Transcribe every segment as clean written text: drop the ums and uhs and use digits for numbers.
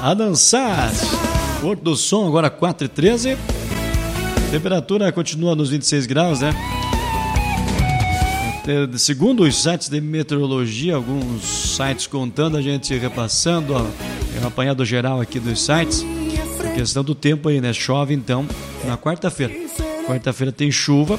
a dançar. Porto do Som agora 4h13. Temperatura continua nos 26 graus, né? Segundo os sites de meteorologia, alguns sites contando, a gente repassando, ó, é um apanhado geral aqui dos sites. A questão do tempo aí, né? Chove então na quarta-feira. Quarta-feira tem chuva.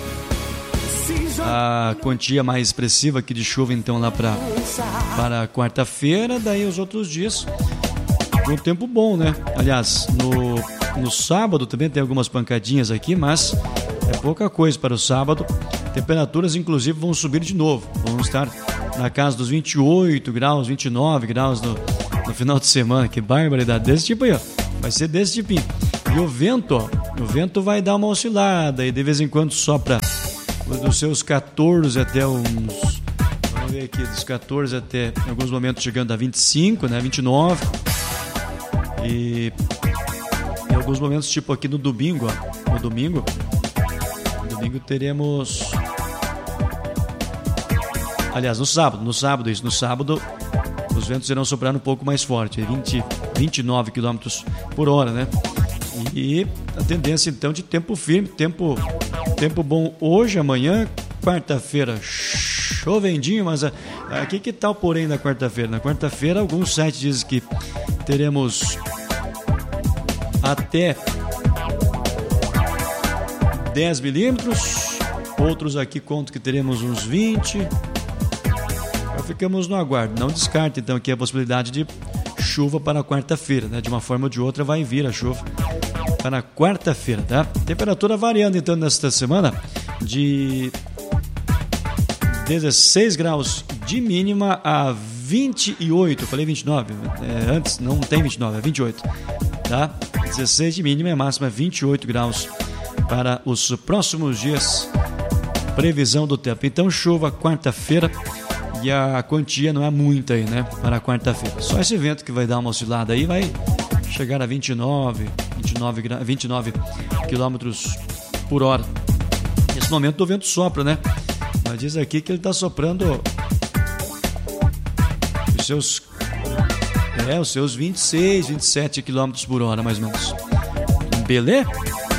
A quantia mais expressiva aqui de chuva então lá para quarta-feira. Daí os outros dias um tempo bom, né? Aliás, no sábado também tem algumas pancadinhas aqui, mas é pouca coisa para o sábado. Temperaturas, inclusive, vão subir de novo. Vamos estar na casa dos 28 graus, 29 graus no final de semana. Que barbaridade. Desse tipo aí, ó. Vai ser desse tipinho. E o vento, ó. O vento vai dar uma oscilada e de vez em quando sopra dos seus 14 até uns... Vamos ver aqui, dos 14 até, em alguns momentos, chegando a 25, né? 29. E em alguns momentos, tipo aqui no domingo, ó. No domingo teremos... Aliás, no sábado, os ventos irão soprar um pouco mais forte, 29 km por hora, né? E a tendência, então, de tempo firme, tempo bom hoje, amanhã, quarta-feira, chovendinho, mas aqui que tal, porém, na quarta-feira? Na quarta-feira, alguns sites dizem que teremos até 10 milímetros, outros aqui contam que teremos uns 20. Ficamos no aguardo. Não descarte, então, aqui a possibilidade de chuva para quarta-feira, né? De uma forma ou de outra vai vir a chuva para quarta-feira, tá? Temperatura variando, então, nesta semana de 16 graus de mínima a 28. Eu falei 29, antes não tem 29, é 28, tá? 16 de mínima e a máxima é 28 graus para os próximos dias. Previsão do tempo. Então, chuva quarta-feira. E a quantia não é muita aí, né? Para quarta-feira. Só esse vento que vai dar uma oscilada aí vai chegar a 29 km por hora. Nesse momento o vento sopra, né? Mas diz aqui que ele está soprando os seus 26, 27 km por hora, mais ou menos. Beleza?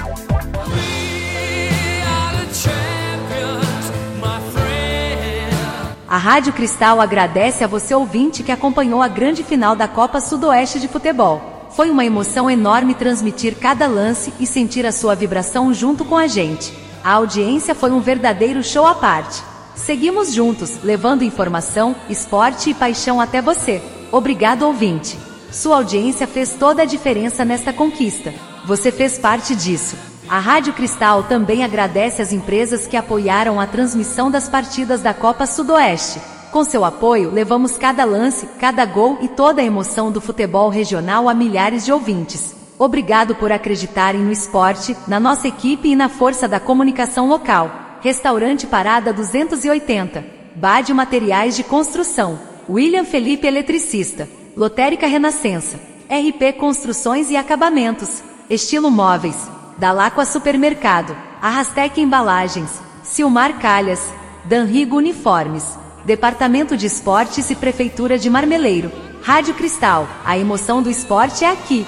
A Rádio Cristal agradece a você ouvinte que acompanhou a grande final da Copa Sudoeste de Futebol. Foi uma emoção enorme transmitir cada lance e sentir a sua vibração junto com a gente. A audiência foi um verdadeiro show à parte. Seguimos juntos, levando informação, esporte e paixão até você. Obrigado, ouvinte. Sua audiência fez toda a diferença nesta conquista. Você fez parte disso. A Rádio Cristal também agradece às empresas que apoiaram a transmissão das partidas da Copa Sudoeste. Com seu apoio, levamos cada lance, cada gol e toda a emoção do futebol regional a milhares de ouvintes. Obrigado por acreditarem no esporte, na nossa equipe e na força da comunicação local. Restaurante Parada 280. Bade Materiais de Construção. William Felipe Eletricista. Lotérica Renascença. RP Construções e Acabamentos. Estilo Móveis. Dalacqua Supermercado, Arrastec Embalagens, Silmar Calhas, Danrigo Uniformes, Departamento de Esportes e Prefeitura de Marmeleiro. Rádio Cristal, a emoção do esporte é aqui.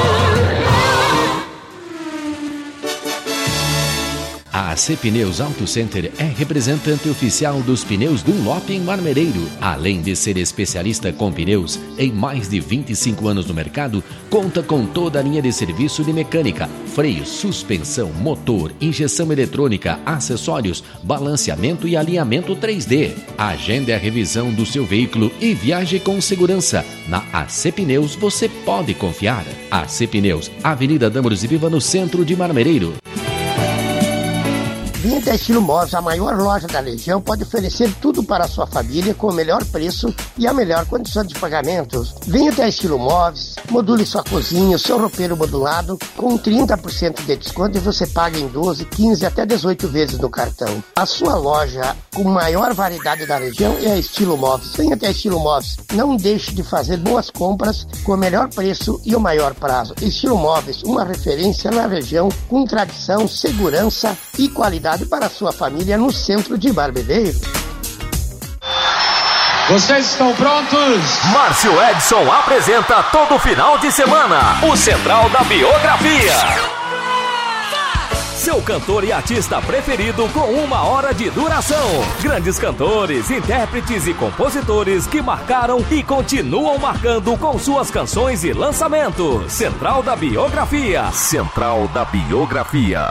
A AC Pneus Auto Center é representante oficial dos pneus Dunlop em Marmeleiro. Além de ser especialista com pneus, em mais de 25 anos no mercado, conta com toda a linha de serviço de mecânica, freio, suspensão, motor, injeção eletrônica, acessórios, balanceamento e alinhamento 3D. Agende a revisão do seu veículo e viaje com segurança. Na AC Pneus você pode confiar. AC Pneus, Avenida Dâmaros e Viva, no centro de Marmeleiro. Vinha Estilo Móveis, a maior loja da região, pode oferecer tudo para a sua família com o melhor preço e a melhor condição de pagamentos. Venha até Estilo Móveis, module sua cozinha, o seu roupeiro modulado com 30% de desconto e você paga em 12, 15 até 18 vezes no cartão. A sua loja com maior variedade da região é a Estilo Móveis. Venha até Estilo Móveis. Não deixe de fazer boas compras com o melhor preço e o maior prazo. Estilo Móveis, uma referência na região com tradição, segurança e qualidade para a sua família no centro de Marmeleiro. Vocês estão prontos? Márcio Edson apresenta todo final de semana o Central da Biografia. Seu cantor e artista preferido com 1 hora de duração. Grandes cantores, intérpretes e compositores que marcaram e continuam marcando com suas canções e lançamentos. Central da Biografia. Central da Biografia.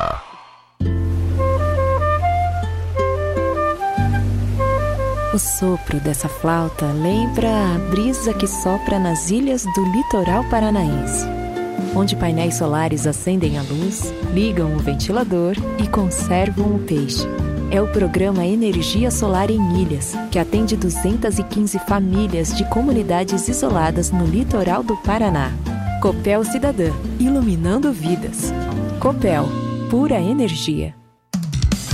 O sopro dessa flauta lembra a brisa que sopra nas ilhas do litoral paranaense, onde painéis solares acendem a luz, ligam o ventilador e conservam o peixe. É o programa Energia Solar em Ilhas, que atende 215 famílias de comunidades isoladas no litoral do Paraná. Copel Cidadã, iluminando vidas. Copel, pura energia.